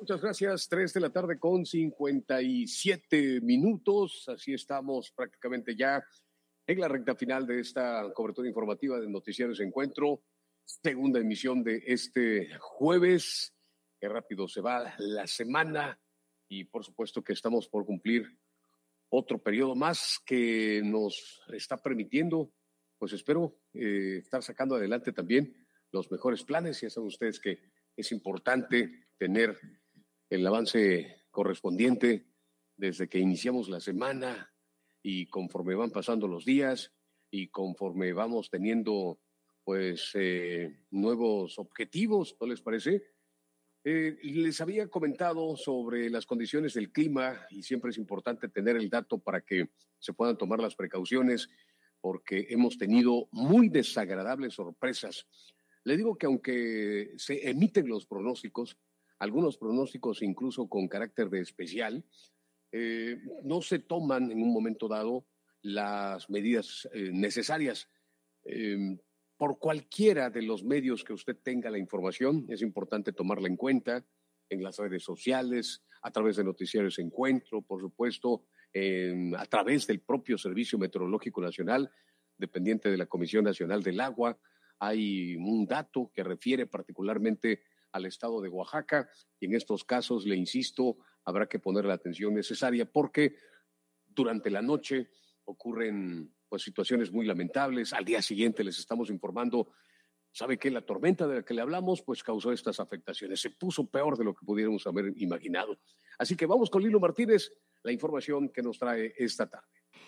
Muchas gracias. 3 de la tarde con 57 minutos. Así estamos prácticamente ya en la recta final de esta cobertura informativa de Noticieros Encuentro. Segunda emisión de este jueves. Qué rápido se va la semana y por supuesto que estamos por cumplir otro periodo más que nos está permitiendo, pues espero estar sacando adelante también los mejores planes. Ya saben ustedes que es importante tener el avance correspondiente desde que iniciamos la semana y conforme van pasando los días y conforme vamos teniendo pues nuevos objetivos, ¿no les parece? Les había comentado sobre las condiciones del clima y siempre es importante tener el dato para que se puedan tomar las precauciones porque hemos tenido muy desagradables sorpresas. Le digo que aunque se emiten los pronósticos, algunos pronósticos incluso con carácter de especial, no se toman en un momento dado las medidas necesarias. Por cualquiera de los medios que usted tenga la información, es importante tomarla en cuenta en las redes sociales, a través de Noticieros Encuentro, por supuesto, a través del propio Servicio Meteorológico Nacional, dependiente de la Comisión Nacional del Agua. Hay un dato que refiere particularmente al estado de Oaxaca y en estos casos, le insisto, habrá que poner la atención necesaria porque durante la noche ocurren pues situaciones muy lamentables. Al día siguiente les estamos informando, ¿sabe qué? La tormenta de la que le hablamos pues causó estas afectaciones. Se puso peor de lo que pudiéramos haber imaginado. Así que vamos con Lilo Martínez, la información que nos trae esta tarde.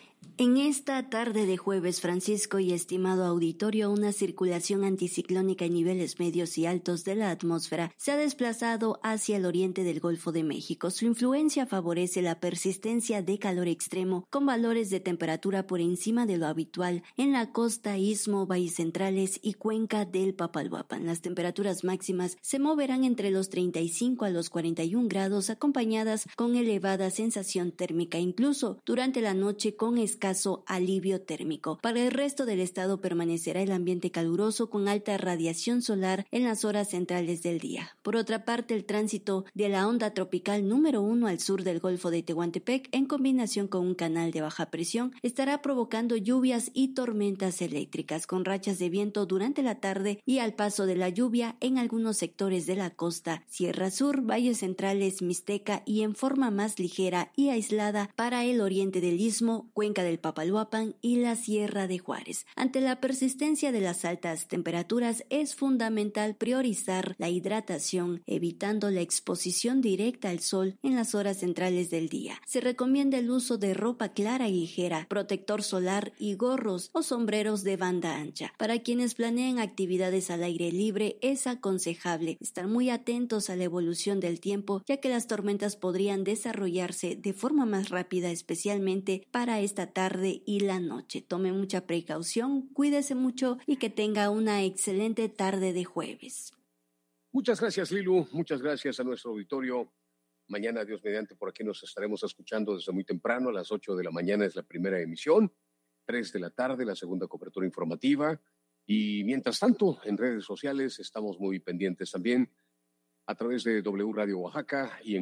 En esta tarde de jueves, Francisco y estimado auditorio, una circulación anticiclónica en niveles medios y altos de la atmósfera se ha desplazado hacia el oriente del Golfo de México. Su influencia favorece la persistencia de calor extremo con valores de temperatura por encima de lo habitual en la costa, istmo, valles centrales y cuenca del Papaloapan. Las temperaturas máximas se moverán entre los 35 a los 41 grados, acompañadas con elevada sensación térmica, incluso durante la noche con escaso alivio térmico. Para el resto del estado permanecerá el ambiente caluroso con alta radiación solar en las horas centrales del día. Por otra parte, el tránsito de la onda tropical número 1 al sur del Golfo de Tehuantepec, en combinación con un canal de baja presión, estará provocando lluvias y tormentas eléctricas con rachas de viento durante la tarde y al paso de la lluvia en algunos sectores de la costa, Sierra Sur, valles centrales, Mixteca y en forma más ligera y aislada para el oriente del istmo, cuenca del Papaloapan y la Sierra de Juárez. Ante la persistencia de las altas temperaturas, es fundamental priorizar la hidratación, evitando la exposición directa al sol en las horas centrales del día. Se recomienda el uso de ropa clara y ligera, protector solar y gorros o sombreros de banda ancha. Para quienes planean actividades al aire libre, es aconsejable estar muy atentos a la evolución del tiempo, ya que las tormentas podrían desarrollarse de forma más rápida, especialmente para esta tarde y la noche. Tome mucha precaución, cuídese mucho y que tenga una excelente tarde de jueves. Muchas gracias, Lilu. Muchas gracias a nuestro auditorio. Mañana, Dios mediante, por aquí nos estaremos escuchando desde muy temprano. A las 8 de la mañana es la primera emisión, 3 de la tarde la segunda cobertura informativa. Y mientras tanto, en redes sociales estamos muy pendientes también a través de W Radio Oaxaca y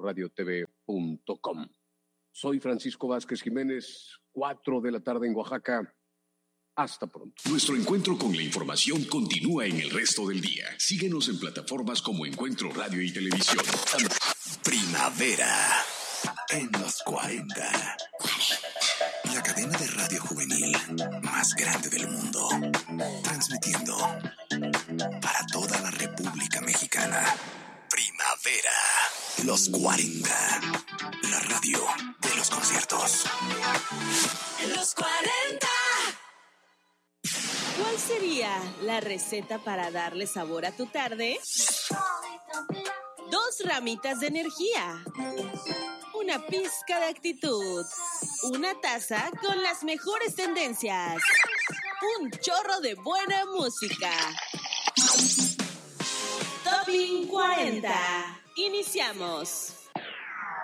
encuentroradiotv.com. Soy Francisco Vázquez Jiménez, 4 de la tarde en Oaxaca. Hasta pronto. Nuestro encuentro con la información continúa en el resto del día. Síguenos en plataformas como Encuentro Radio y Televisión. Primavera en los 40. La cadena de radio juvenil más grande del mundo. Transmitiendo para toda la República Mexicana. Primavera, los 40. La radio de los conciertos. Los 40. ¿Cuál sería la receta para darle sabor a tu tarde? 2 ramitas de energía, una pizca de actitud, una taza con las mejores tendencias, un chorro de buena música. Topping 40. Iniciamos.